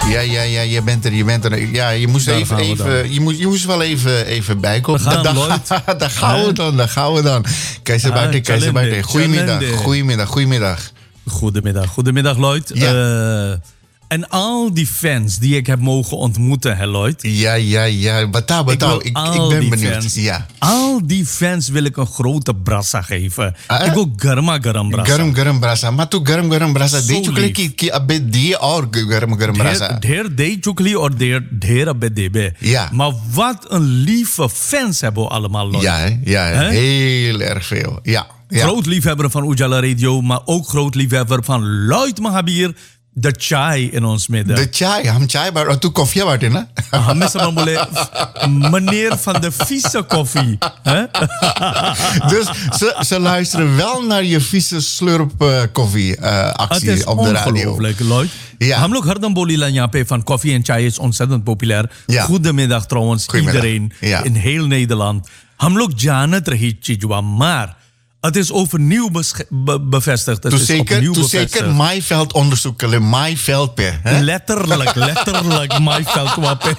Ja, je bent er. Ja, je moest je moest wel even bijkomen. Daar gaan we dan. Keizer Buiten. Goedemiddag, Lloyd. Ja. En al die fans die ik heb mogen ontmoeten, hè, Lloyd? Ja. Bataal. Ik ben benieuwd. Fans, ja. Al die fans wil ik een grote brassa geven. Ik wil garam brassa. Garam brassa. Maar toen garam brassa, deed je klik ki abed die or garam brassa. Der deed je or der abed debe. Ja. Maar wat een lieve fans hebben we allemaal, Lloyd. Ja, heel erg veel. Ja. Groot liefhebber van Ujala Radio, maar ook groot liefhebber van Lloyd Mahabir. De chai in ons midden. De chai, ham chai, maar toen koffie wat in, hè? Meneer van de vieze koffie. Hè? Dus ze luisteren wel naar je vieze slurp koffie actie op de radio. Het is ongelooflijk, Lloyd. Ja. Ham ook hardam boli lanyape van koffie en chai is ontzettend populair. Ja. Goedemiddag trouwens, iedereen in heel Nederland. Ham ook Janet Rahitjijwa, maar het is overnieuw bevestigd. Toen zeker maaiveld onderzoeken. Maaiveld per. Letterlijk maaiveld wapen.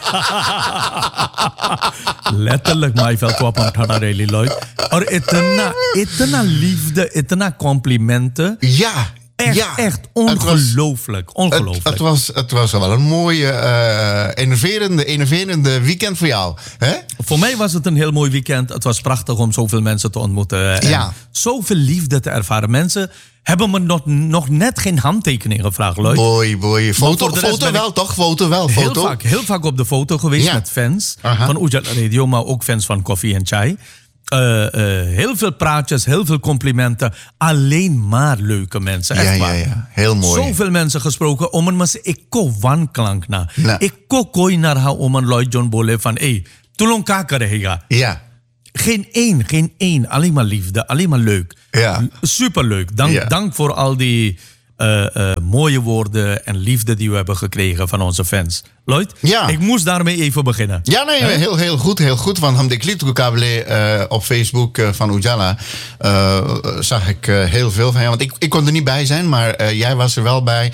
Letterlijk maaiveld wapen. Tanareli Lloyd. Er etena liefde, etena complimenten. Ja. Echt ongelooflijk. Het was wel een mooie, enerverende weekend voor jou. Hè? Voor mij was het een heel mooi weekend. Het was prachtig om zoveel mensen te ontmoeten. En zoveel liefde te ervaren. Mensen hebben me nog net geen handtekening gevraagd, Lloyd. Boy. Foto wel, toch? Foto wel. Heel vaak op de foto geweest met fans van Ujala Radio, maar ook fans van Koffie en Chai. Heel veel praatjes, heel veel complimenten. Alleen maar leuke mensen. Echt waar. Ja. Heel mooi. Zoveel mensen gesproken. Om een mas ik ko wanklank na. Ik ko kooi naar haar om een Lloyd John Bole van tulong kakarega. Ja. Geen één. Alleen maar liefde, alleen maar leuk. Ja. Superleuk. Dank voor al die mooie woorden en liefde die we hebben gekregen van onze fans. Lloyd, ik moest daarmee even beginnen. Ja, nee, heel goed. Want ham de klitkabele op Facebook van Ujala zag ik heel veel van. Ja, want ik kon er niet bij zijn, maar jij was er wel bij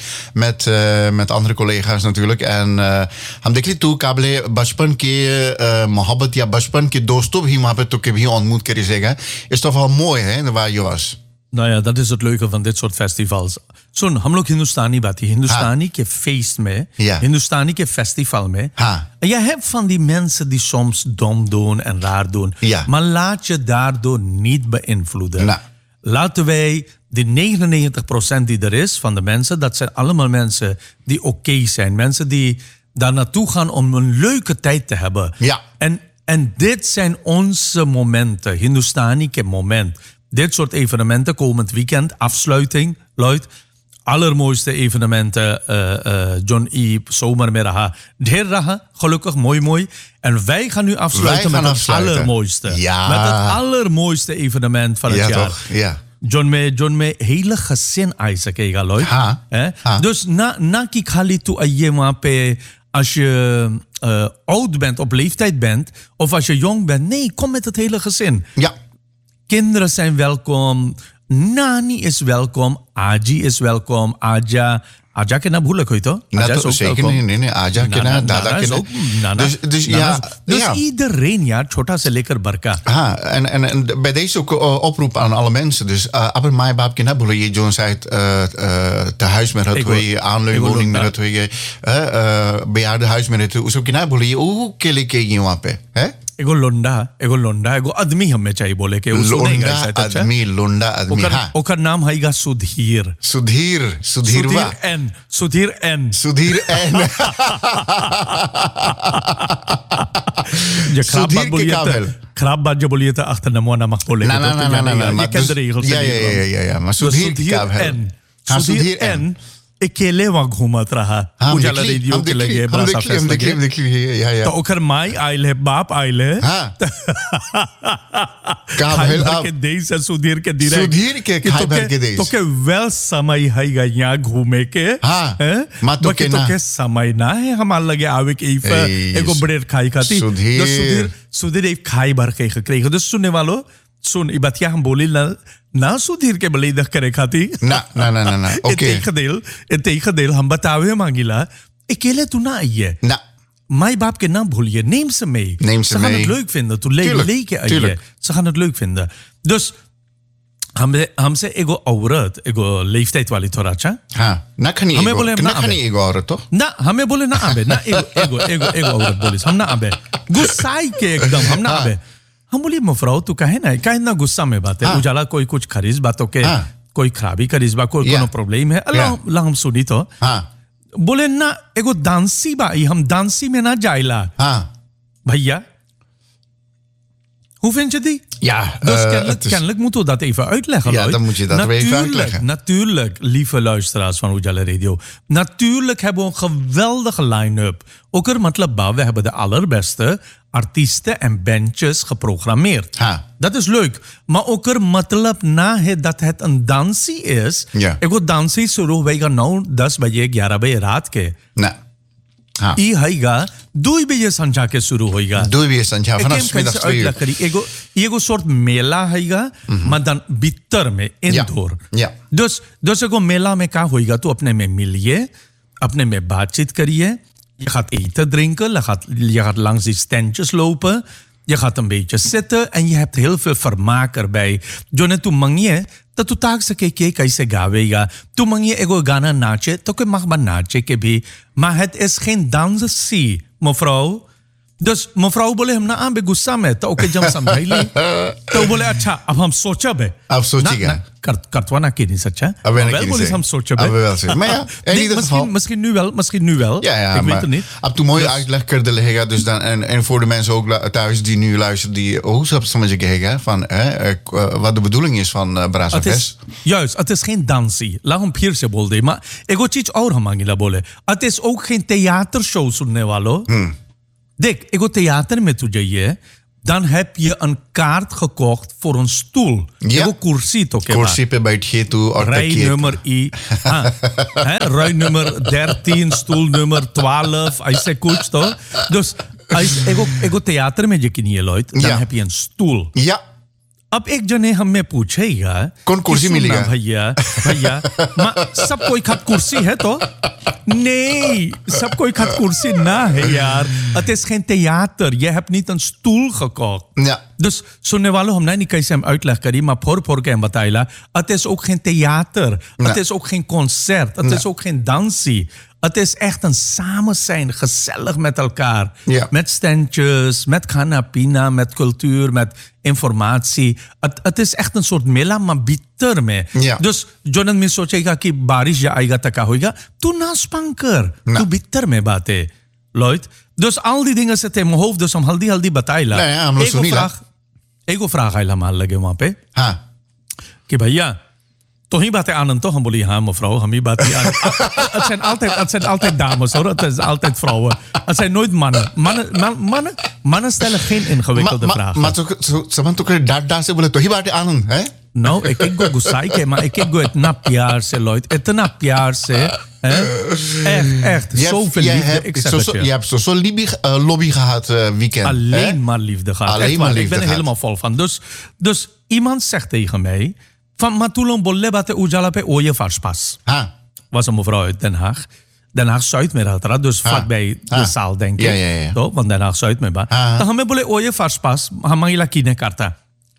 met andere collega's natuurlijk. En ham de klitkabele bachpan ke mohabbat ya bachpan ke dostov hi mohabbat to ke bhi ontmoet kari zeggen. Is toch wel mooi, hè, waar je was. Nou ja, dat is het leuke van dit soort festivals. Zo'n हम लोग Hindustani बात Hindustani के feest में, Hindustani के festival में. En je hebt van die mensen die soms dom doen en raar doen. Maar laat je daardoor niet beïnvloeden. Laten wij de 99% die er is van de mensen, dat zijn allemaal mensen die oké zijn. Mensen die daar naartoe gaan om een leuke tijd te hebben. En dit zijn onze momenten. Hindustani ke moment. Dit soort evenementen, komend weekend, afsluiting, Lloyd. Allermooiste evenementen, John E. Zomer met Raha. Der Raha, gelukkig, mooi. En wij gaan nu afsluiten met het allermooiste. Ja. Met het allermooiste evenement van het jaar. Toch? Ja. John me hele gezin Isaac, Lloyd. Dus na kikali tu ayemape, als je oud bent, op leeftijd bent, of als je jong bent, nee, kom met het hele gezin. Ja. Kinderen zijn welkom. Nani is welkom. Aji is welkom. Aja kena bhulak hoy to? Aja is ook zeker welkom. Nee. Aja kena, dada kena. Dus iedereen, chota se lekker barka. En bij deze ook oproep aan alle mensen. Dus aber mai baap kena bhulak je John zei te huis met het twee aanleunwoning met het twee bejaardenhuis met het zo kena bhulak je hoe kele ke je wape, hè? एगो लोंडा एगो आदमी हमें चाहिए बोले के लोंडा आदमी ओकर नाम हैगा सुधीर एन खराब बात जो बोलिए था अख्तर नमो नमक बोले ना ये कैसे regels ja maar सुधीर एन अकेले वहाँ घूमत रहा उजाला रेडियो के लगे बड़ा फेस्ट लगे तो ओकर माई आइल है बाप आइल है खाई भर के देश है सुधीर के खाई भर के देश तो के वेल समय है यहाँ घूमे के बाकी तो के समय ना है हमारे लगे आवे के एगो ब्रेड खाई खाती सुधीर एक खाई भर के खकरे तो सुनने वालों सुन इबातिया हम बोली ना सुधीर के बलि दख करे खाती ना ओके integendeel हम बतावे मांगिला अकेले तो ना आइए. Maai baap ke na bhuliye. Neem ze mee. Ze gaan het leuk vinden. To leke aaiye. Ze gaan het leuk vinden. Dus हमसे एगो औरत एगो लेफ्टाइट वाली थोड़ा अच्छा ना खनी हमें बोले ना खनी एगो औरत तो ना हमें बोले ना आबे ना एगो औरत बोली हम ना आबे गुस्साई के एकदम हम ना आबे हम बोली मफराओ तू काहे ना गुस्सा में बात है उजाला कोई कुछ खरीज बातों के कोई खराबी खरीज बा कोई कोनो प्रॉब्लम है अल्लाह हम सुनी तो बोले ना एगो डांसी बा हम डांसी में ना जाइला भैया hoe vind je die? Ja, kennelijk moeten we dat even uitleggen. Ja, dan moet je dat even uitleggen. Natuurlijk, lieve luisteraars van Ujala Radio. Natuurlijk hebben we een geweldige line-up. Ook er matlaba, we hebben de allerbeste artiesten en bandjes geprogrammeerd. Dat is leuk. Maar ook er matlab na dat het een dansie is. Ik wil dansie शुरू होगा 9-10 बजे 11 बजे रात के. ई हैगा 2 बजे संझा के शुरू होएगा 2 बजे संझा vanaf middags 2 uur एगो सोर्ट मेला हैगा मदन भीतर में इंदौर dus एगो मेला में का होएगा तो अपने में मिलिए अपने में बातचीत करिए je gaat eten drinken je gaat langs die standjes lopen je gaat een beetje zitten en je hebt heel veel vermaak erbij जो ने तू मंगिए तो तू ताक सके के कैसे गावेगा तू मंगिए एगो गाना नाचे तो कोई मखबा नाचे के भी maar het is geen dansie mevrouw dus mevrouw बोले हम ना आबे गुस्सा में तो ओके जब समझाइली तो बोले अच्छा अब हम सोचा बे अब सोचेगा करतवा ना की नहीं सच्चा अब बोले हम सोचा बे maar ja in ieder geval misschien nu wel ja ik weet het niet अब तू mooi uitleg कर दे रहेगा dus dan en voor de mensen ook thuis die nu luisteren die hoe समझ गएगा van wat de bedoeling is van Braza Fest juist het is geen dansie laat हम फिर से बोल दे maar एगो चीज और हम मांगीला बोले het is ook geen theatershow सुनने वालों Dick, ego theater met toe je, dan heb je een kaart gekocht voor een stoel. Ja. Ego kursi to kursi pe baithiye tu aur rij nummer rij nummer 13, stoel nummer 12, ऐसे कुछ तो. Dus ego theater में je niet Lloyd, dan heb je een stoel. Ja. अब एक जने हमें पूछेगा कौन कुर्सी मिलेगा भैया सब कोई खात कुर्सी है तो nee सब कोई खात कुर्सी ना है यार het is geen theater je hebt niet een stoel gekocht dus सुनने वालों हम नहीं कैसे हम uitleg करी maar voor के हम बताइला het is ook geen theater het is ook geen concert het is ook geen dansie het is echt een samen zijn, gezellig met elkaar. Ja. Met standjes, met kanapina, met cultuur, met informatie. Het is echt een soort mela, maar bitter में. Ja. Dus जोनन में सोचेगा कि बारिश आएगा तो क्या होगा तू ना स्पंकर तू bitter में बात है Lloyd. Dus al die dingen zitten in mijn hoofd, dus om haldi बताइला. एगो vraag helemaal लगे वहाँ पे. हाँ. कि भैया तो ही बातें आनंद तो हम बोली हाँ mevrouw हम ही बातें het zijn altijd dames hoor het is altijd vrouwen het zijn nooit mannen stellen geen ingewikkelde vragen maar saman तो कर डांट से बोले तो ही बातें आनंद है no ik go गुस्साई के maar ik go इतना प्यार से Lloyd इतना प्यार से echt zoveel liefde ik zeg het je hebt zo lobby gehad weekend alleen maar liefde gehad ik ben er helemaal vol van dus iemand zegt tegen mij van Matulon bolle bate Ujala pe Oye Varspas. Was een mevrouw uit Den Haag. Den Haag Zuid meer had dus vlakbij de zaal denk ik. Ja. Toch? Want Den Haag Zuid meer ba. Dan hebben we Oye Varspas, hamangila kine karta.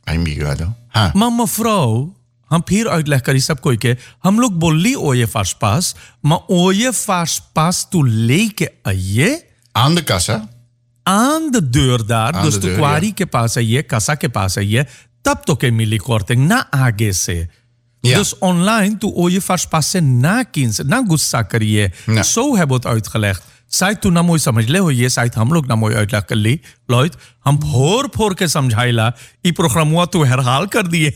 Maar mevrouw, हम फिर uitleg करी सब कोई के हम लोग बोली Oye Varspas, maar Oye Varspas tu लेके आइए aan de kassa. Aan de deur daar, aan dus de kwari के पास आइए, kassa के पास आइए. तब तो के मिली korting ना आगे से dus online तो Oye Varspas से ना किन से ना गुस्सा करिए zo hebben we het uitgelegd zij toen ना मोई समझ ले हो ये साइड हम लोग ना मोई uitleg कर ली Lloyd हम फोर के समझाइला ई प्रोग्राम हुआ तो herhaal कर दिए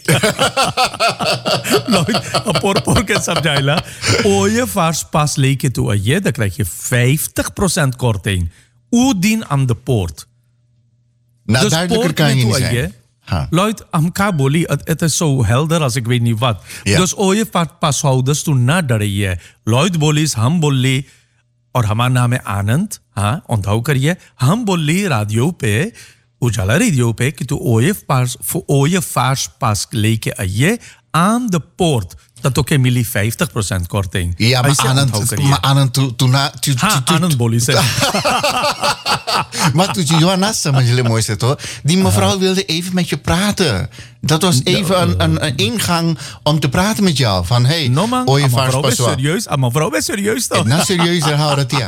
Lloyd हम फोर के समझाइला Oye Varspas लेके तो आइए dan krijg je 50% korting Oedien aan de poort nou duidelijker kan je niet zijn Lloyd, हमका बोली het is zo helder als ik weet niet wat. Dus Oye Varspas houders toen ना डरिए. Lloyd बोली हम बोली और हमारा नाम है आनंद हाँ onthoud करिए हम बोली रेडियो पे उजाला रेडियो पे कि तू Oye Varspas लेके आइए aan de poort Dat ook Emily 50% korting. Ja, maar Anand Bolly maar toen Johannes sama jullie mooi zit hoor. Die mevrouw wilde even met je praten. Dat was even een ingang om te praten met jou. Van hey, no man, mevrouw is serieus. Mevrouw is serieus toch? Nou serieus houden het ja.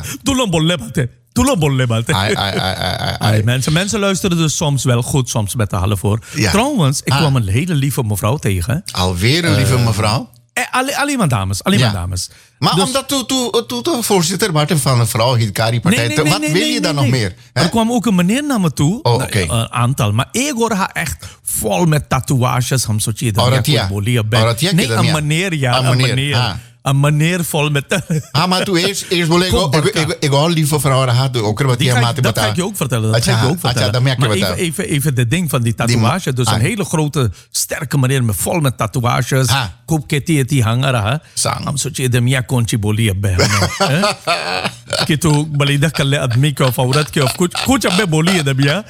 Mensen luisteren dus soms wel goed, soms met de halve voor. Ja. Trouwens, ik kwam een hele lieve mevrouw tegen. Alweer een lieve mevrouw? Alleen maar dames. Alleen maar dames. Maar dus, omdat de voorzitter Martin van de vrouw Hidkari partij. Wat wil je dan nog meer? Er kwam ook een meneer naar me toe. Een aantal. Maar ik hoor haar echt vol met tatoeages. Een meneer, ja. Een meneer. Een meneer vol met... maar toen eerst wil ik al lieve vrouwen had ook wat die dat ga ik je ook vertellen. Maar even de ding van die tatoeage. Dus een hele grote, sterke meneer met vol met tatoeages. Koop keti hangara. Am sochi de mia konchi bolia be. Kitu balida kalle admi ko faurat ke of kuch abbe bolia de bia.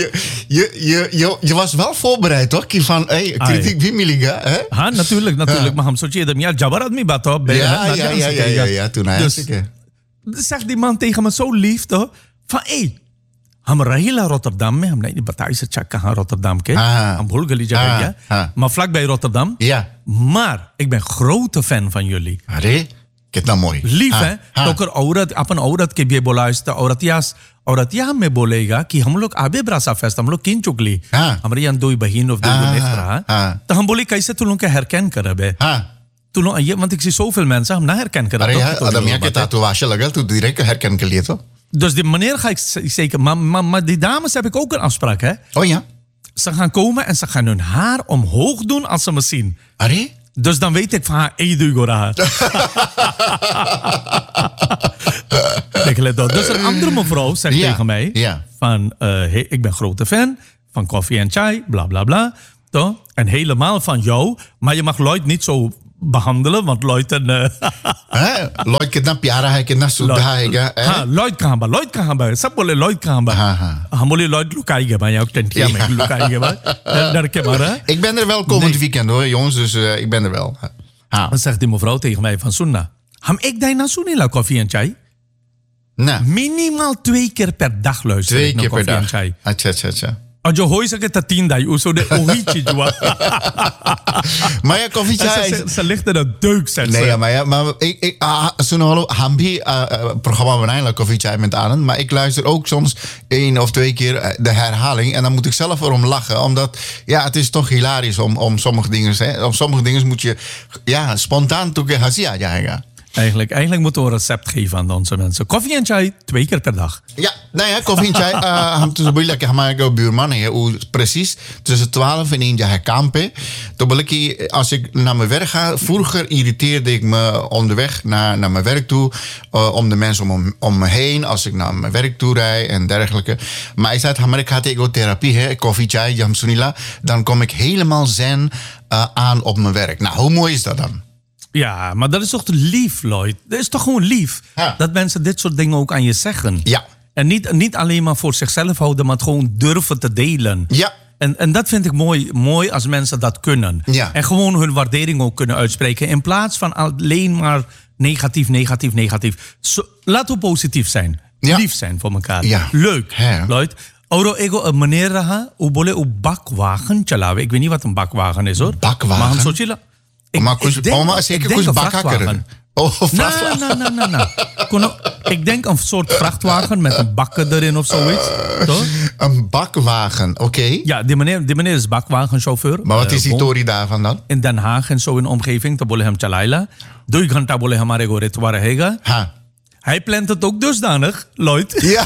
Je was wel voorbereid toch? Van kritiek wie miliga, hè? Ja, natuurlijk. Maar am sochi de mia jabar admi bato. Ja, toen dus, zegt die man tegen me zo lief toch? Van हम रहीला रोटरडम में हमने नहीं बताई से चक्का हाँ रोटरडम के हम भूल गली जगह maar vlakbij Rotterdam. Ja. Maar ik ben grote fan van jullie. अरे कितना मोई. Lief है. तो कर औरत अपन औरत के भी बोला इस औरतिया हमें बोलेगा कि हम लोग आबे ब्रासा फेस्ट हम लोग किन चुगली हमारी यहाँ दो बहन of तो हम बोले कैसे तुम लोग के herken करबे. Want ik zie zoveel mensen hem herkennen. Dat tatoeage lagal, toen direct herkennen geleerd toch? Dus die meneer ga ik zeker. Maar die dames heb ik ook een afspraak, hè? Oh ja? Ze gaan komen en ze gaan hun haar omhoog doen als ze me zien. Arre? Dus dan weet ik van haar, Eidugora. Dus een andere mevrouw zegt tegen mij van, ik ben grote fan van koffie en chai, bla bla bla. Toch? En helemaal van jou, maar je mag Lloyd niet zo behandelen, want Lloyd Lloyd कितना प्यारा है कितना सुधा है Lloyd कहाँ बा सब बोले Lloyd कहाँ बा हम बोले Lloyd लुकाएगा भाई ook टेंटिया में लुकाएगा डर के मारा. Ik ben er wel komend weekend hoor jongens, dus ik ben er wel. Dan zegt die mevrouw tegen mij van Sunna, ham ik dai na sunila koffie en chai. Nou, minimaal 2 keer per dag luisteren. 2 keer per dag. Acha. Als hooi zeg het 10 dai, zo de ohichi jwa. Maar ja, koffie chai. Ze ligt in een deuk, zegt ze. Nee, maar ik हम भी programma बनाएंगे koffie chai met Anand, maar ik luister ook soms 1 of 2 keer de herhaling en dan moet ik zelf erom lachen, omdat ja, het is toch hilarisch om sommige dingen, hè. Om sommige dingen moet je spontaan toe hasia jagen. Eigenlijk moeten we een recept geven aan onze mensen. Koffie en chai 2 keer per dag. Ja, nou ja, koffie en chai. Tussen boeilijk, hamaga buurman, hoe precies tussen 12 en 1 jaar kampen. Als ik naar mijn werk ga, vroeger irriteerde ik me onderweg naar mijn werk toe, om de mensen om me heen, als ik naar mijn werk toe rijd en dergelijke. Maar ik zei, ik had ecotherapie, koffie, chai, jamsunila, dan kom ik helemaal zen aan op mijn werk. Nou, hoe mooi is dat dan? Ja, maar dat is toch lief, Lloyd? Dat is toch gewoon lief dat mensen dit soort dingen ook aan je zeggen. Ja. En niet alleen maar voor zichzelf houden, maar het gewoon durven te delen. Ja. En dat vind ik mooi als mensen dat kunnen. Ja. En gewoon hun waardering ook kunnen uitspreken. In plaats van alleen maar negatief. Laten we positief zijn. Ja. Lief zijn voor elkaar. Ja. Leuk, Lloyd. Oro ego meneer raha, u bole u bakwagen chalawe. Ik weet niet wat een bakwagen is hoor. Bakwagen? Maar zo chilla. Zeker een vrachtwagen. Ik denk een soort vrachtwagen met een bakken erin of zoiets. Toch? Een bakwagen, oké. Ja, die meneer is bakwagenchauffeur. Maar wat is die story daarvan dan? In Den Haag en zo in de omgeving. Dan bolle hem chalaila. 2 ghanta bolle hamare go ritware hega. Hij plant het ook dusdanig, Lloyd. Ja.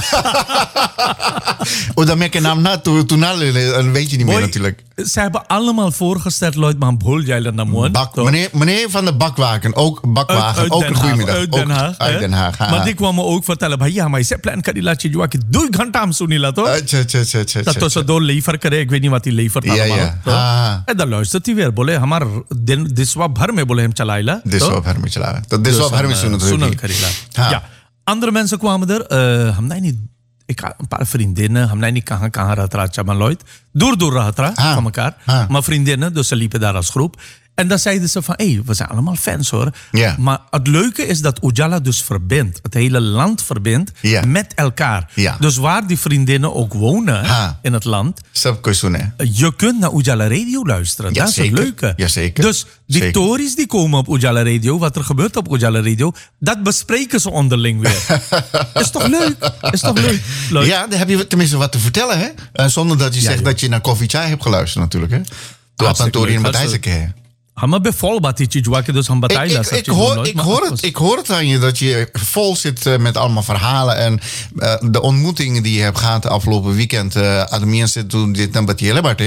Dan merk je naam na, toen weet je niet meer natuurlijk. Ze hebben allemaal voorgesteld, Lloyd, maar bol jij er naar meneer van de bakwagen, ook bakwagen, uit ook een goedemiddag. Uit Den Haag. Uit Den Haag. Maar die kwam me ook vertellen, ja, maar je plan kan die laatje doen, 2 ghanta sunila toch? Dat was door lever kare, ik weet niet wat hij levert allemaal. En dan luistert hij weer, bolle, hamar diswa bhar mein bolle hem chalaila. Diswa bhar mein chalaila. Dat diswa bhar mein sunat ja. Andere mensen kwamen er. Ik had een paar vriendinnen. Hamnai niet kan Lloyd. Door van elkaar. Maar vriendinnen, dus ze liepen daar als groep. En dan zeiden ze van, we zijn allemaal fans hoor. Ja. Maar het leuke is dat Ujala dus verbindt. Het hele land verbindt met elkaar. Ja. Dus waar die vriendinnen ook wonen in het land. Je kunt naar Ujala Radio luisteren. Dat is het leuke. Jazeker. Dus die tories die komen op Ujala Radio, wat er gebeurt op Ujala Radio, dat bespreken ze onderling weer. Is toch leuk? Leuk? Ja, dan heb je tenminste wat te vertellen, hè? Zonder dat je zegt dat je naar Koffie Chai hebt geluisterd natuurlijk, hè? Toen had Tori in Matthijs. Maar bijvoorbeeld dus ik hoor het aan je dat je vol zit met allemaal verhalen en de ontmoetingen die je hebt gehad de afgelopen weekend. Ademien toen dit dan Batje Lebarte.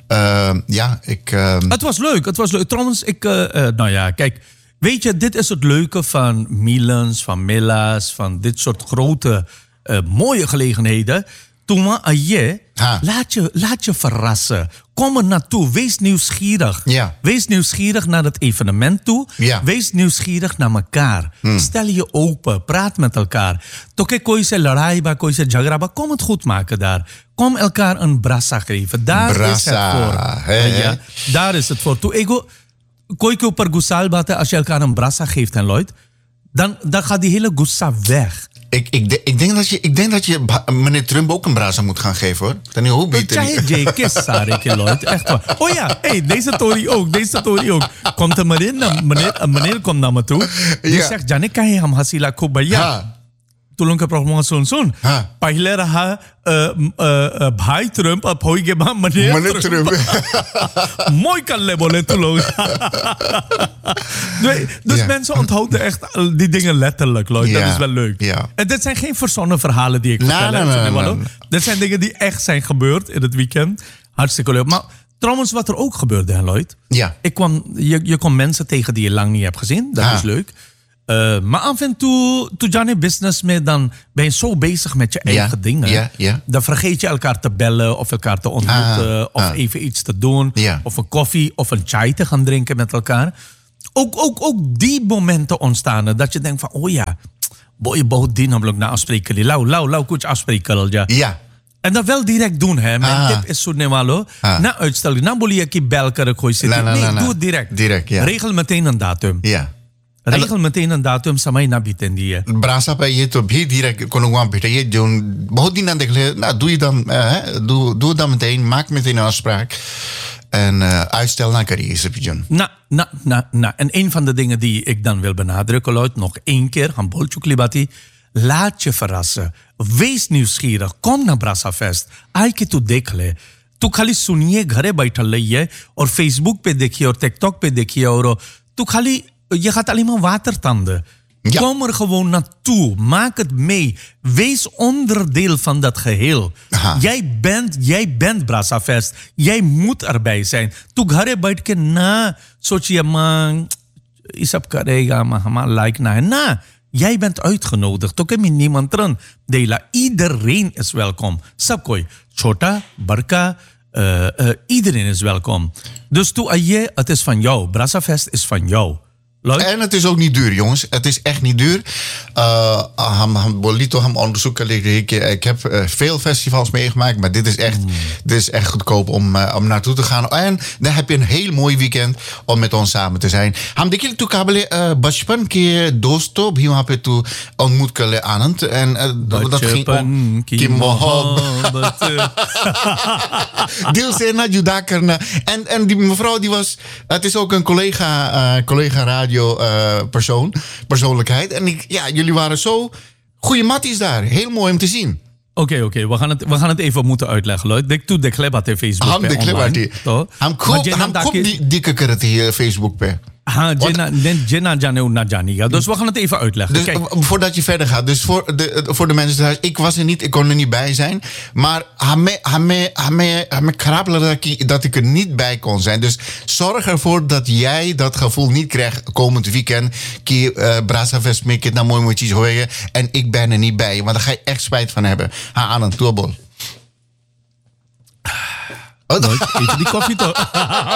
Het was leuk. Trouwens, kijk, weet je, dit is het leuke van Milans, van Milla's, van dit soort grote mooie gelegenheden. Laat je verrassen. Kom er naartoe. Wees nieuwsgierig. Ja. Wees nieuwsgierig naar het evenement toe. Ja. Wees nieuwsgierig naar elkaar. Stel je open. Praat met elkaar. Toke koi se laraiba, koi se jagraba. Kom het goed maken daar. Kom elkaar een brasa geven. Daar is het voor. Ja, daar is het voor. Koi ke upar gusal bate, als je elkaar een brasa geeft, en Lloyd, dan gaat die hele gussa weg. Ik denk dat je meneer Trump ook een brasa moet gaan geven, hoor. Dan hoe beter. Echt waar. Oh ja, deze Tory ook. Komt er maar in, meneer komt naar me toe. Die zegt, Janik, kan je hem hasila kubaya? Tulong ka promo sun. Pahle raha bhai Trump, ab hoi ge ba meneer Trump. Mooi kan le bole tulong. Dus mensen onthouden echt die dingen letterlijk, Lloyd. Dat is wel leuk. Ja. En dit zijn geen verzonnen verhalen die ik vertel. Dit zijn dingen die echt zijn gebeurd in het weekend. Hartstikke leuk. Maar trouwens, wat er ook gebeurde, hè, Lloyd? Ja. Je kwam mensen tegen die je lang niet hebt gezien. Dat is leuk. Maar af en toe je business mee, dan ben je zo bezig met je eigen dingen. Dan vergeet je elkaar te bellen of elkaar te ontmoeten. Of even iets te doen. Of een koffie of een chai te gaan drinken met elkaar. Ook die momenten ontstaan. Dat je denkt van, oh ja, boy, die namelijk na afspreken. Lau, kuch afspreken. Ja. En dat wel direct doen, hè. Mijn tip is zo nemalo. Na uitstelling, na bolie je bel kar gooi zitten. Nee, doe het direct. Regel meteen een datum. Ja. Regel meteen een datum samay na bieten die. Brasa पे ये तो भी direct कोनो वहाँ बेटा ये जो बहुत दिन ना देख ले ना doe dan meteen, maak meteen een afspraak en uitstel na karië sepijun. En een van de dingen die ik dan wil benadrukken, Lloyd, nog één keer, Hambolchuk Libati, laat je verrassen. Wees nieuwsgierig. Kom naar Brasa Fest. आके तू देख ले. तू खाली सुनिए घरे बैठल रहिए और Facebook पे देखिए और TikTok पे देखिए और तू खाली je gaat alleen maar watertanden. Ja. Kom er gewoon naartoe. Maak het mee. Wees onderdeel van dat geheel. Jij bent Brasa Fest. Jij moet erbij zijn. Tu ghare baith ke na sochiye man isab karega ma hama like na. Jij bent uitgenodigd. Toke min niemand ran. Dela iedereen is welkom. Sab koi chota, barka, iedereen is welkom. Dus tu aye, het is van jou. Brasa Fest is van jou. En het is ook niet duur, jongens. Het is echt niet duur. Ik heb veel festivals meegemaakt, maar dit is echt goedkoop om naartoe te gaan. En dan heb je een heel mooi weekend om met ons samen te zijn. हम देखिए तो काबिले बचपन के दोस्तों भी वहाँ पे तो ontmoet कर आनंद en dat ging om की मोहब्बत दिल से ना जुदा करना. En die mevrouw die was, het is ook een collega radio persoonlijkheid. En jullie waren zo goede matties daar. Heel mooi om te zien. Oké. We gaan het even moeten uitleggen, Lloyd. Ik doe de klebat in Facebook. Ham de klebat. Ham kop die dikke kertie Facebook pe. Dus we gaan het even uitleggen. Dus, voordat je verder gaat. Dus voor de mensen thuis. Ik was er niet. Ik kon er niet bij zijn. Maar hame krabbelen dat ik er niet bij kon zijn. Dus zorg ervoor dat jij dat gevoel niet krijgt komend weekend. Ki Brasa Fest mee na mooi mooi hoor. En ik ben er niet bij. Maar daar ga je echt spijt van hebben. Ha aan een toerbol. Oh, even die koffie toch.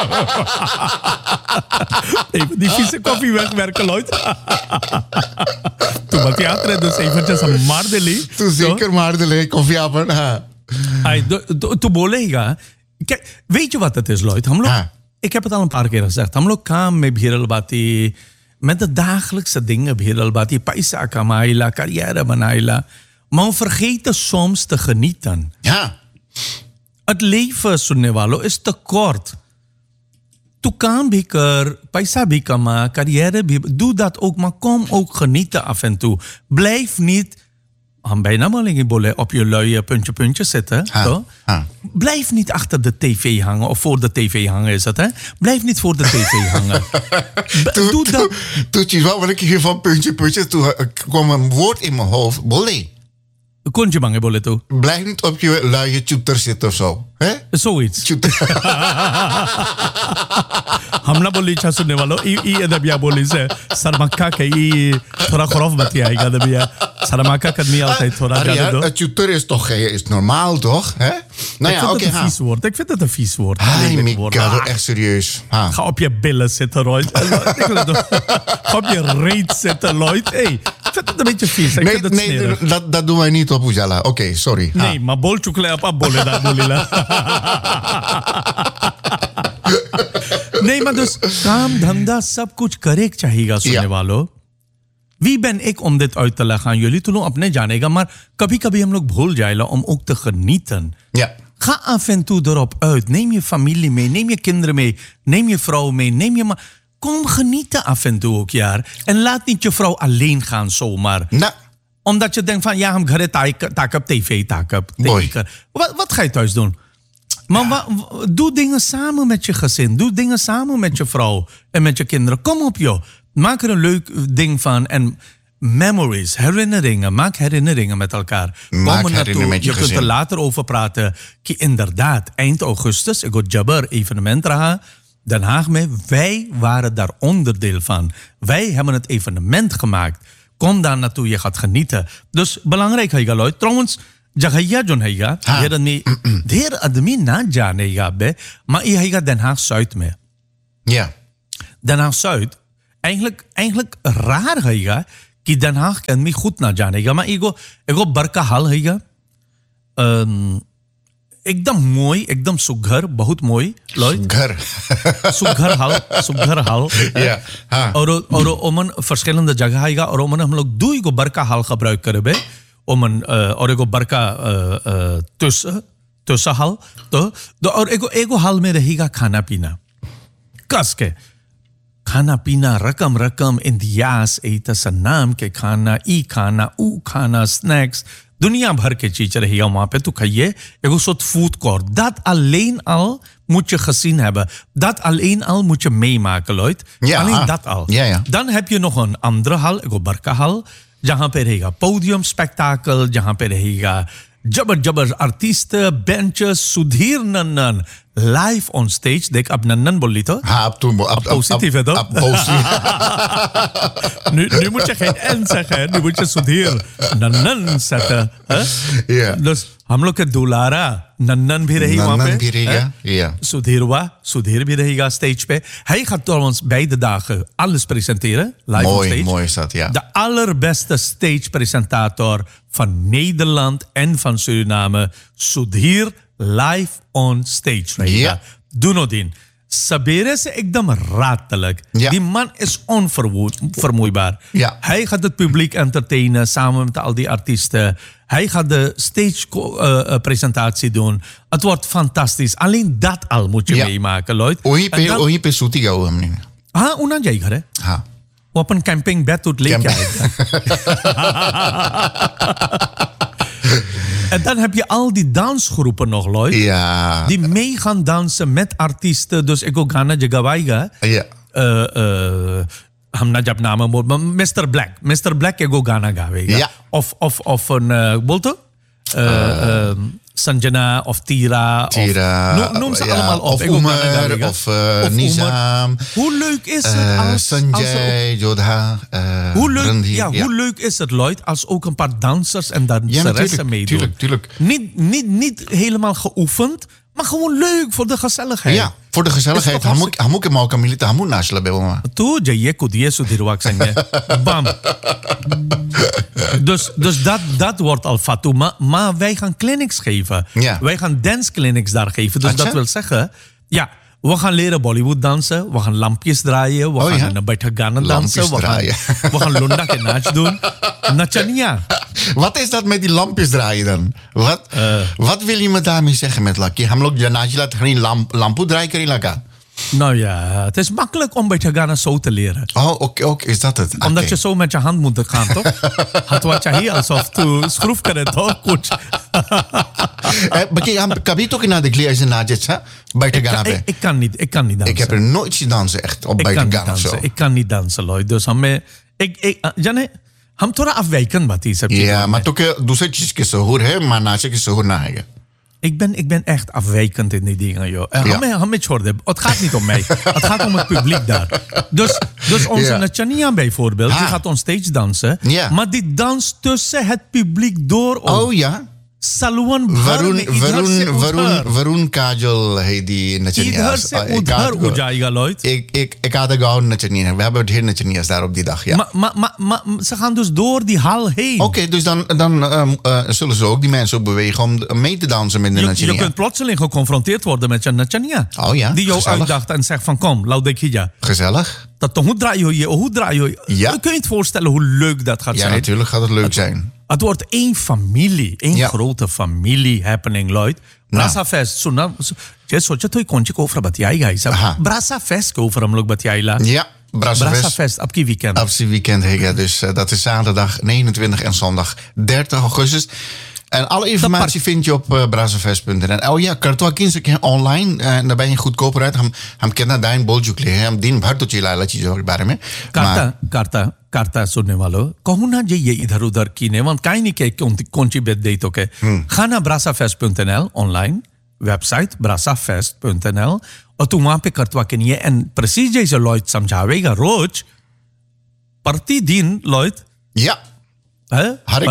Even die vieze koffie wegwerken, Lloyd. Toen wat theater, dus eventjes een mardeli. Toen zeker mardeli, koffie aan. Toen bolega. Kijk, weet je wat het is, Lloyd? ik heb het al een paar keer gezegd. Hamlo kam me bhiralbati met de dagelijkse dingen bhiralbati, paisa kamaila, carrière banaila. Maar we vergeten soms te genieten. Ja. Het leven, Sunewalo, is te kort. Tu kan biker, paisa bikama, carrière, doe dat ook, maar kom ook genieten af en toe. Blijf niet, bijna maar op je luie puntje zitten. Blijf niet achter de tv hangen, of voor de tv hangen is het, hè? Blijf niet voor de tv hangen. Doe dat. Toetje, wat wil ik hier van puntje, toen kwam een woord in mijn hoofd, bolle. Kontje bange bolle toe. Blijf niet op je luie tutor zitten of zo. Hè? Zoiets. Hamna बोली अच्छा सुनने वालों ई अदबिया बोली से सरमक्का के ई थोड़ा खौफ बतिया आएगा अदबिया सरमक्का कदमी आता है थोड़ा ज्यादा दो. Tutor is toch is normaal toch? Hè? Nou ja, oké. Ik vind het een vies woord. Ay, Miguel, echt serieus. Ga op je billen zitten, Lloyd. Ga op je reet zitten, Lloyd. Hey, ik vind het een beetje vies. Nee, dat doen wij niet op Ujala. Oké, sorry. Nee, maar bol chukle op bolle daar bolila. Nee, maar dus काम धंधा सब कुछ करेक्ट चाहिएगा सुनने वालों. Wie ben ik om dit uit te leggen aan jullie? Toen अपने जानेगा, maar कभी-कभी हम लोग भूल जाएगा om ook te genieten. Ja. Ga af en toe erop uit. Neem je familie mee, neem je kinderen mee, neem je vrouw mee, neem je kom genieten af en toe ook, jaar. En laat niet je vrouw alleen gaan zomaar. Nou. Omdat je denkt van, ja, हम घरे ताकब tv ताकब. Wat ga je thuis doen? Maar doe dingen samen met je gezin. Doe dingen samen met je vrouw en met je kinderen. Kom op, joh. Maak er een leuk ding van. En memories, herinneringen. Maak herinneringen met elkaar. Maak herinneringen met je kunt er later over praten. Inderdaad, eind augustus, ik had Jabber evenement raha. Den Haag mee. Wij waren daar onderdeel van. Wij hebben het evenement gemaakt. Kom daar naartoe, je gaat genieten. Dus belangrijk, Lloyd. Trouwens, जगहिया जो हैगा ढेर आदमी ना जानेगा बे maar je हैगा Den Haag Zuid में. Ja. Den Haag Zuid eigenlijk raar हैगा कि Den Haag के आदमी खुद ना जानेगा maar एगो बड़का हाल हैगा एकदम मोई एकदम सुघर बहुत मोई Lloyd सुघर हाल ja और ओमन verschillende जगह हैगा और ओमन हम लोग दो एगो बड़का हाल gebruik करे बे om een ego barka tussenhal और ego hal में रहेगा खाना पीना कस के खाना पीना रकम इंडियास eten zijn naam के खाना ई खाना ऊ खाना snacks दुनिया भर के चीज रहेगा वहां पे तो खाइए एगो soort food court dat alleen al moet je gezien hebben dat alleen al moet je meemaken Lloyd alleen dat al dan heb je nog een andere hal ego barka hal जहां पे रहेगा पोडियम स्पेक्टाकल जहां पे रहेगा जबर artist benches Sudhir नन्नन live on stage देख अब नन्नन बोल ली तो हाँ अब positief है तो nu moet je geen N zeggen nu moet je Sudhir नन्नन zetten dus हम लोग के दुलारा नन्नन भी रही वहां पे सुधीर भी रहेगा stage पे hij gaat trouwens beide dagen alles presenteren live on stage mooi is dat ja de allerbeste stage presentator van Nederland en van Suriname Sudhir live on stage रहेगा दोनों दिन सबेरे से एकदम रात तक die man is onvermoeibaar hij gaat het publiek entertainen samen met al die artiesten hij gaat de stage presentatie doen het wordt fantastisch alleen dat al moet je meemaken Lloyd वही पे सूती गया हमने हाँ उन्हें जाएगा रे हाँ वो अपन कैंपिंग बेड उठ लेके आएगा En dan heb je al die dansgroepen nog, Lloyd. Ja. Die mee gaan dansen met artiesten. Dus ik ook Ghana Jagawaiga. Ja. Hamna jab naam bool. Mr. Black. Mr. Black ik ook Ghana Gawaiga. Ja. Of een Bolto. Sanjana of Tira. Noem ze allemaal op. Of Umar of Nizam. Hoe leuk is het als... Sanjay, Jodha. Hoe leuk is het, Lloyd, als ook een paar dansers en danseressen meedoen. Tuurlijk. Niet helemaal geoefend, maar gewoon leuk voor de gezelligheid. Ja, voor de gezelligheid. Hamuk en Malka Milita Hamu Nasla Belma. Toe, Jaye Kudie Sudirwak zijn. Bam. Dus dat wordt al fatu. Maar wij gaan clinics geven. Ja. Wij gaan dance clinics daar geven. Dus dat wil zeggen... Ja, We gaan leren Bollywood dansen. We gaan lampjes draaien. We gaan een beetje Ghana dansen. We gaan Lunda ke naach doen. Nachania. Wat is dat met die lampjes draaien dan? Wat wil je me daarmee zeggen met Lucky? Ham log janaj laat geen lampu draaien kari laga. Nou ja, het is makkelijk om een beetje Ghana zo te leren. Oh, oké, is dat het? Omdat je zo met je hand moet gaan, toch? Had wat je hier alsof tu schroef kan het toch? Goed. Kan je toch naar de kleer zijn naadjes, hè? Buiten Ghana? Ik kan niet dansen. Ik heb er nooit zien dansen, echt, op buiten Ghana of zo. Ik kan niet dansen, Lloyd. Dus Jane, हम थोड़ा afwijkend बात ये सब Ja, maar toch दूसरी चीज के सहूर है, maar naast के सहूर ना है. Ik ben echt afwijkend in die dingen, joh. Hame छोड़ het gaat niet om mij. Het gaat om het publiek daar. Dus onze Nachania bijvoorbeeld, die gaat on stage dansen. Ja. Maar die dans tussen het publiek door. Oh ja? Salwan Varun Kajol है die Nachania. Ik had er gauw Nachania. We hebben heel Nachania's daar op die dag, ja. Maar ze gaan dus door die hal heen. Oké, dus dan zullen ze ook die mensen ook bewegen om mee te dansen met de Nachania. Je kunt plotseling geconfronteerd worden met je Nachania. Oh ja, die jou uitdacht en zegt van kom, laudekija. Gezellig. Hoe draai je? Ja. Kun je het voorstellen hoe leuk dat gaat zijn? Ja, natuurlijk gaat het leuk zijn. Het wordt één familie, grote familie happening, Lloyd. Brasa Fest, je सोचा तो कौन सी कोफरा बतियाएगा सब Brasa Fest के ऊपर हम लोग बतियाएगा. Ja, Brasa Fest op die weekend. Op die weekend, ja, dus dat is zaterdag 29 en zondag 30 augustus. En alle informatie vind je op brasafest.nl. Oh ja, kartoa kinse ke online en daar ben je goedkoper uit. हम कितना दाइन बोल चुके हैं, हम दिन भर तो चिल्ला चीजों के बारे में. करता सुनने वालों कहूँ ना ये इधर उधर कीने वन काई नहीं के कौन सी बेद दे तो के खाना brasafest.nl online website brasafest.nl और तू वहां पे करतवा के नहीं है एंड precies जैसे Lloyd समझावेगा रोज प्रतिदिन Lloyd ja हर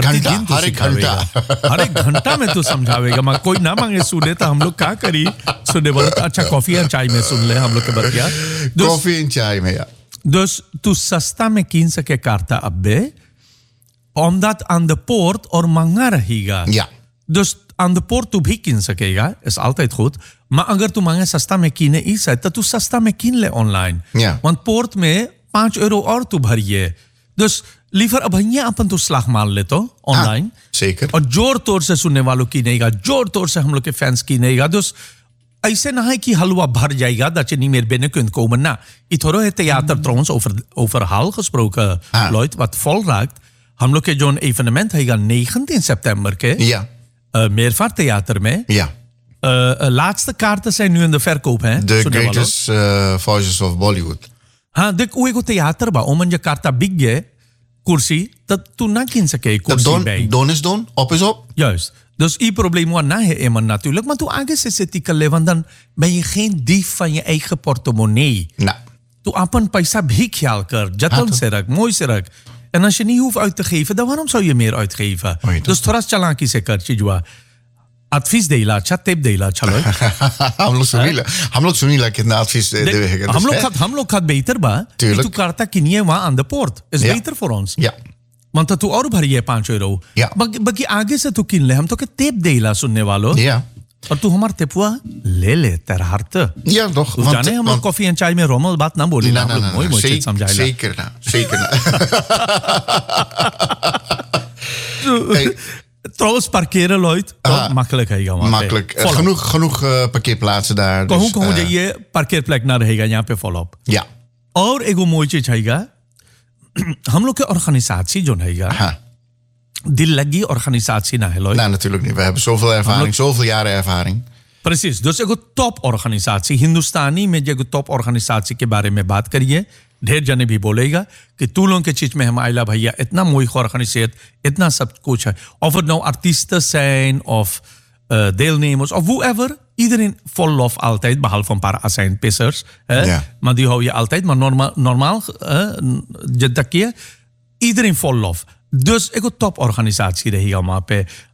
एक घंटा में तू समझावेगा मैं कोई ना मांगे सुने तो हम लोग क्या करी सुने बोले अच्छा कॉफी एंड चाय में सुन ले हम लोग के बतिया कॉफी एंड चाय में ja. Dus tu sasta में kin सके karta abbe omdat aan de poort or manga रहेगा. Ja. Dus aan de poort tu भी kin सकेगा is altijd goed. Maar अगर tu manga सस्ता में कीने इस है तो tu सस्ता में कीन ले online. Ja. Want poort में €5 और tu भरिए. Dus liever अब यहाँ अपन तो slag मार ले तो online. Zeker. और जोर तोर से सुनने वालों कीनेगा, जोर तोर से हम लोग के फैंस कीनेगा. Dus ऐसे ना है कि हलवा भर जाएगा dat je niet meer binnen kunt komen. Nou, Itoro het theater trouwens over hal gesproken, Lloyd, wat vol raakt. हम लोग के जो evenement है 19 september के. Ja. Meervaarttheater में. Ja. Laatste kaarten zijn nu in de verkoop, hè? The Greatest Voices of Bollywood. हाँ, देख वो एगो theater बा, ओमन जे karta big है, कुर्सी, तब तू ना किन सके कुर्सी bij. Don is don, op is op. Juist. Dus die probleem was na iemand natuurlijk. Maar toen aangesê zit die kale, want dan ben je geen dief van je eigen portemonnee. Nou. Toen apan paisa bhi khyaal kar, jatan se rak, mooi se rak. En als je niet hoeft uit te geven, dan waarom zou je meer uitgeven? Dus thoras chalanki se kar chijwa. Advies देला अच्छा टिप देला चलो हम लोग सुनीला कितना advies देगा हम लोग खात बेहतर बा तू करता किनिए वहां on the port is beter for ons ja want तू और भरिए €5 ja बाकी आगे से तू किन ले हम तो के टिप देला सुनने वालों ja और तू हमार टिपवा ले ter harte ja toch want जाने हम लोग कॉफी एंड चाय में रोमल बात ना बोली ना हम लोग मोई चीज समझाएला zeker Trouwens, parkeren, Lloyd. Makkelijk, hè, man. Makkelijk. Genoeg parkeerplaatsen daar. कहूँ जाइए parkeerplek ना रहेगा यहाँ पे volop. Ja. और एगो मोई चीज हैगा हम लोग के organisatie जो हैगा दिल लगी organisatie ना है, Lloyd. Nou, natuurlijk niet. We hebben zoveel ervaring, zoveel jaren ervaring. Precies. Dus एगो top organisatie हिंदुस्तानी में जो top organisatie के बारे में बात करिए ढेर जने भी बोलेगा कि तू लोगों के चीज में हम आइला भैया इतना mooi georganiseerd, इतना सब कुछ है. Of het nou artiesten zijn of deelnemers of whoever, iedereen vol lof altijd, behalve een paar azijnpissers. Ja. Maar die hou je altijd, maar normaal iedereen vol lof. Dus ik heb toporganisatie रहेगा वहाँ पे.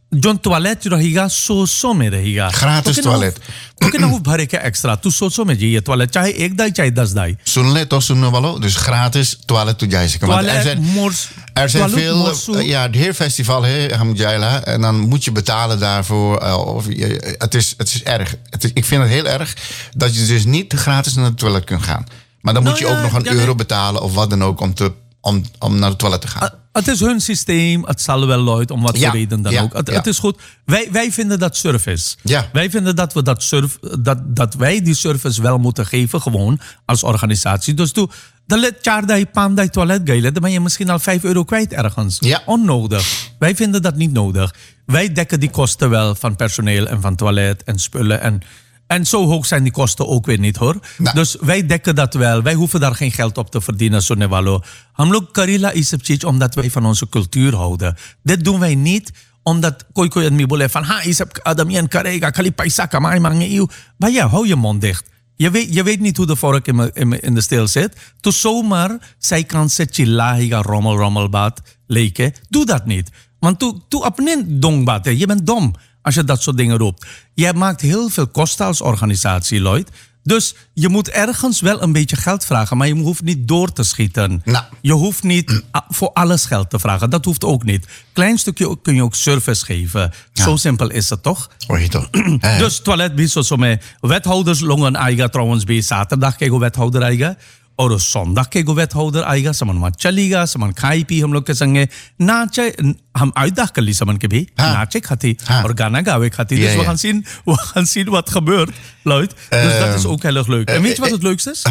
John toilet रहेगा सो में रहेगा gratis toilet तो कितना hoef भरे के extra तू सो में je toilet चाहे 1 दाई चाहे 10 दाई सुन ले तो सुनने वालों dus gratis toilet toe jij zeker want er zijn veel ja het heerfestival hè Hamjaila en dan moet je betalen daarvoor het is erg ik vind het heel erg dat je dus niet gratis naar het toilet kunt gaan maar dan moet je ook nog een euro betalen of wat dan ook om naar het toilet te gaan. Het is hun systeem, het zal wel luid, om wat voor reden dan ook. Het is goed. Wij vinden dat service. Ja. Wij vinden dat we dat wij die service wel moeten geven, gewoon als organisatie. Dus toen, dan let jaar pandai toilet geilen, dan ben je misschien al €5 kwijt ergens. Ja. Onnodig. Wij vinden dat niet nodig. Wij dekken die kosten wel van personeel en van toilet en spullen en zo hoog zijn die kosten ook weer niet hoor. Nou. Dus wij dekken dat wel. Wij hoeven daar geen geld op te verdienen. Sonevalo. Hamlok Karila is het omdat wij van onze cultuur houden. Dit doen wij niet omdat kooi en mibole van ha is het adamien karega kali paisa kamai mange eeuw. Maar ja, hou je mond dicht. Je weet niet hoe de vork in de steel zit. Toen zomaar zij kan se chillahiga rommelbad leken. Doe dat niet. Want toe apnen dongbad. Je bent dom. Als je dat soort dingen roept. Jij maakt heel veel kosten als organisatie, Lloyd. Dus je moet ergens wel een beetje geld vragen. Maar je hoeft niet door te schieten. Nou. Je hoeft niet voor alles geld te vragen. Dat hoeft ook niet. Klein stukje kun je ook service geven. Ja. Zo simpel is het toch? Dus toilet biso some wethouders longen aiga trouwens bij zaterdag kego wethouder aiga. और zondag के wethouder आएगा समन वहाँ चलेगा समन खाई पी हम लोग के संगे नाचे हम uitdag कली समन के भी नाचे खाती और गाना गावे खाती dus we gaan zien wat gebeurt Lloyd dus dat is ook heel erg leuk en weet je wat het leukste is?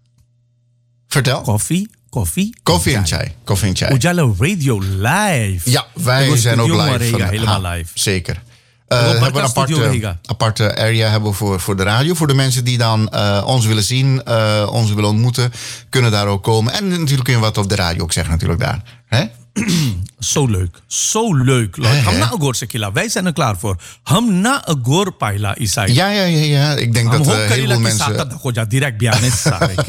Vertel. Koffie en chai. Ujala Radio live. Ja, wij zijn ook live. Helemaal live. Zeker. We hebben een aparte area hebben voor de radio. Voor de mensen die dan ons willen zien, ons willen ontmoeten, kunnen daar ook komen. En natuurlijk kun je wat op de radio ook zeggen natuurlijk daar. Hè? Zo leuk. Hamna agor sekila. Wij zijn er klaar voor. Hamna agor paila isai. Ja. Ik denk dat heel veel mensen... direct bianes.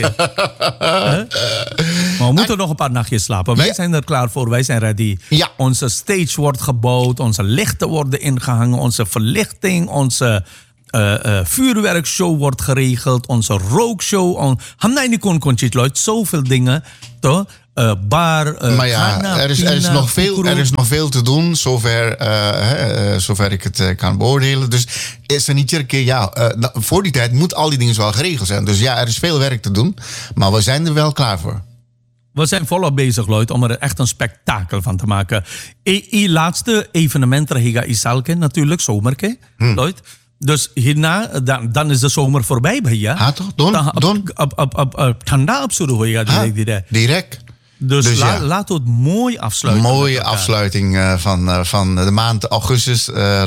Maar we moeten nog een paar nachtjes slapen. Wij zijn er klaar voor. Wij zijn ready. Ja. Onze stage wordt gebouwd. Onze lichten worden ingehangen. Onze verlichting. Onze vuurwerkshow wordt geregeld. Onze rookshow. Hamna in die konchit Lloyd. Zoveel dingen. Toch? Bar, maar ja, er is nog veel te doen, zover ik het kan beoordelen. Dus is er niet iedere keer, voor die tijd moet al die dingen wel geregeld zijn. Dus ja, er is veel werk te doen, maar we zijn er wel klaar voor. We zijn volop bezig, Lloyd, om er echt een spektakel van te maken. Laatste evenement, Rehiga Isalke, natuurlijk, zomerke, Lloyd. Dus hierna, dan is de zomer voorbij bij je. Ja, toch? Don. Thanda absuru hoega direct. Dus laten we het mooi afsluiten. Mooie afsluiting van de maand augustus.